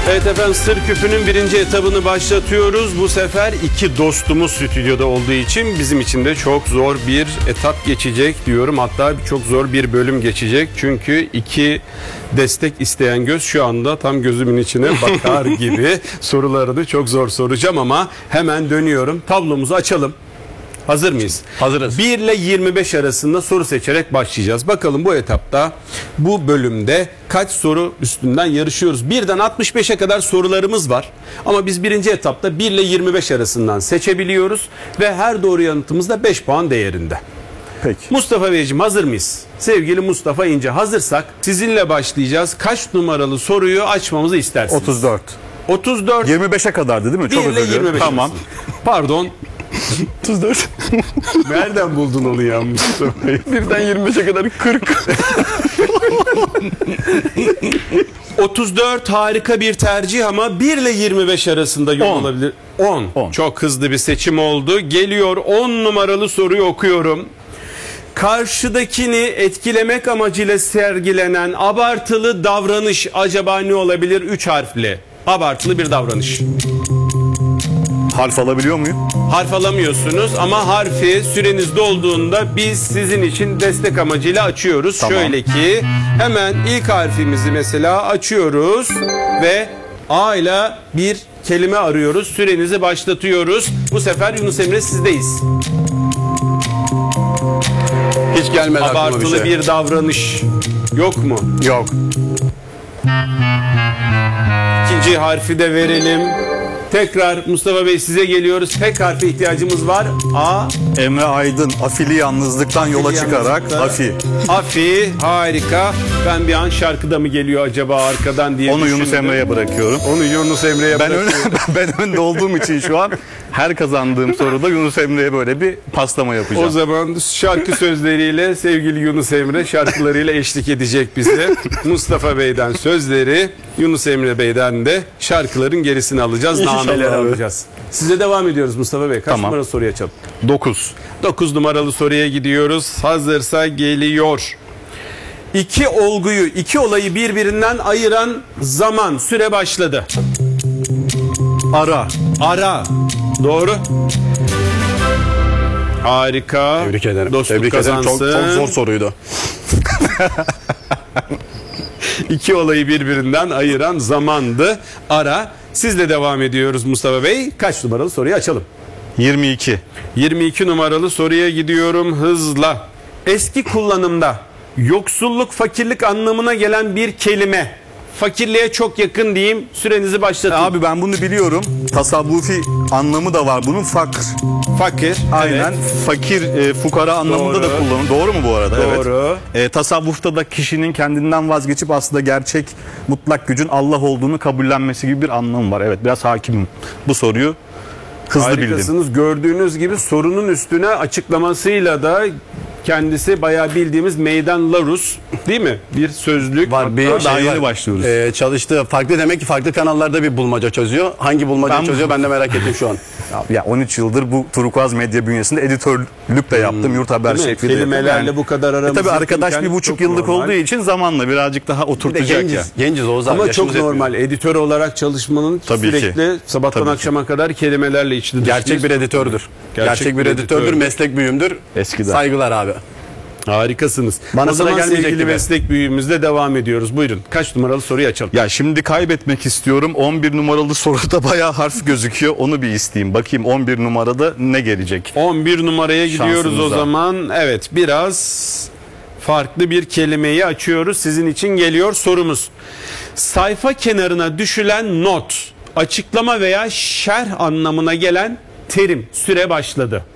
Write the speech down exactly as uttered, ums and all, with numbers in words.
Evet efendim, Sır Küpü'nün birinci etabını başlatıyoruz. Bu sefer iki dostumuz stüdyoda olduğu için bizim için de çok zor bir etap geçecek diyorum. Hatta çok zor bir bölüm geçecek. Çünkü iki destek isteyen göz şu anda tam gözümün içine bakar gibi sorularını çok zor soracağım ama hemen dönüyorum. Tablomuzu açalım. Hazır mıyız? Hazırız. bir ile yirmi beş arasında soru seçerek başlayacağız. Bakalım bu etapta, bu bölümde kaç soru üstünden yarışıyoruz? birden altmış beşe kadar sorularımız var. Ama biz birinci etapta bir ile yirmi beş arasından seçebiliyoruz. Ve her doğru yanıtımız da beş puan değerinde. Peki. Mustafa Beyciğim, hazır mıyız? Sevgili Mustafa İnce, hazırsak sizinle başlayacağız. Kaç numaralı soruyu açmamızı istersiniz? otuz dört. otuz dört. yirmi beşe kadardı değil mi? Çok bir ile özür dilerim. yirmi beş Tamam. arasında. Pardon. otuz dört. Nereden buldun onu ya Mustafa Bey? Birden yirmi beşe kadar kırk. otuz dört harika bir tercih ama bir ile yirmi beş arasında yol on. olabilir. on. on. Çok hızlı bir seçim oldu. Geliyor, on numaralı soruyu okuyorum. Karşıdakini etkilemek amacıyla sergilenen abartılı davranış acaba ne olabilir? üç harfli. Abartılı bir davranış. Harf alabiliyor muyum? Harf alamıyorsunuz ama harfi süreniz dolduğunda biz sizin için destek amacıyla açıyoruz. Tamam. Şöyle ki hemen ilk harfimizi mesela açıyoruz ve A ile bir kelime arıyoruz. Sürenizi başlatıyoruz. Bu sefer Yunus Emre sizdeyiz. Hiç gelmedi aklıma bir Abartılı şey. bir davranış yok mu? Yok. İkinci harfi de verelim. Tekrar Mustafa Bey size geliyoruz. Tek harfe ihtiyacımız var. A. Emre Aydın afili yalnızlıktan yola çıkarak Yalnızlıkta. afi. Afi, harika. Ben bir an şarkıda mı geliyor acaba arkadan diye Onu Yunus düşündüm. Emre'ye bırakıyorum. Onu Yunus Emre'ye Ben ön, bırakıyorum. ben önde olduğum için şu an her kazandığım soruda Yunus Emre'ye böyle bir paslama yapacağım. O zaman şarkı sözleriyle sevgili Yunus Emre şarkılarıyla eşlik edecek bize. Mustafa Bey'den sözleri, Yunus Emre Bey'den de şarkıların gerisini alacağız. İnşallah Nameler abi. alacağız. Size devam ediyoruz Mustafa Bey. Kaç Tamam. numara soruyu açalım? dokuz. dokuz numaralı soruya gidiyoruz. Hazırsa geliyor. İki olguyu, iki olayı birbirinden ayıran zaman, süre başladı. Ara. Ara. Doğru. Harika. Tebrik ederim. Dostluk Tebrik ederim. Çok, kazansın. çok zor soruydu. İki olayı birbirinden ayıran zamandı. Ara. Sizle devam ediyoruz Mustafa Bey. Kaç numaralı soruyu açalım? yirmi iki. yirmi iki numaralı soruya gidiyorum hızla. Eski kullanımda yoksulluk, fakirlik anlamına gelen bir kelime. Fakirliğe çok yakın diyeyim. Sürenizi başlatın. Abi ben bunu biliyorum. Tasavvufi anlamı da var bunun, fakr. Fakir. Aynen. Evet. Fakir, e, fukara anlamında Doğru. da kullanılır. Doğru mu bu arada? Doğru. Evet. E, tasavvufta da kişinin kendinden vazgeçip aslında gerçek mutlak gücün Allah olduğunu kabullenmesi gibi bir anlamı var. Evet, biraz hakimim. Bu soruyu hızlı bildim. Harikasınız. Gördüğünüz gibi sorunun üstüne açıklamasıyla da kendisi bayağı bildiğimiz Meydan Larus değil mi? Bir sözlük. Var bir Hatta daha şey yeni var. başlıyoruz. Ee, çalıştığı farklı, demek ki farklı kanallarda bir bulmaca çözüyor. Hangi bulmaca Ben- çözüyor ben de merak ettim şu an. Ya on üç yıldır bu Turkuaz Medya bünyesinde editörlük de yaptım. Yurt Haber Değil mi? şekli de yaptım. Kelimelerle Yani- bu kadar E aramız tabii arkadaş yakınken bir buçuk çok yıllık normal. olduğu için zamanla birazcık daha Bir de oturtacak ya. genciz, genciz Oğuz abi. Ama çok yaşımız yetmiyor. normal. Editör olarak çalışmanın Tabii ki. sürekli sabahtan Tabii ki. akşama kadar kelimelerle içli dışlı. Gerçek bir editördür. Gerçek, bir editördür, meslek büyüğümdür. Eskiden. Saygılar abi. Harikasınız. Bana o sıra zaman gelmeyecek sevgili gibi. meslek büyüğümüzle devam ediyoruz. Buyurun. Kaç numaralı soruyu açalım? Ya şimdi kaybetmek istiyorum. on bir numaralı soruda bayağı harf gözüküyor. Onu bir isteyeyim. Bakayım on bir numarada ne gelecek? on bir numaraya gidiyoruz o Şansımıza. zaman. Evet, biraz farklı bir kelimeyi açıyoruz. Sizin için geliyor sorumuz. Sayfa kenarına düşülen not, açıklama veya şerh anlamına gelen terim. Süre başladı.